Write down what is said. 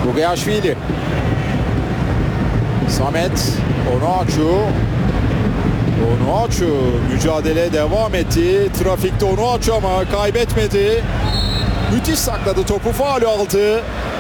Bugayaşvili. Samet Onuachu mücadele devam etti. Trafikte Onuachu ama kaybetmedi. Müthiş sakladı topu, faul aldı.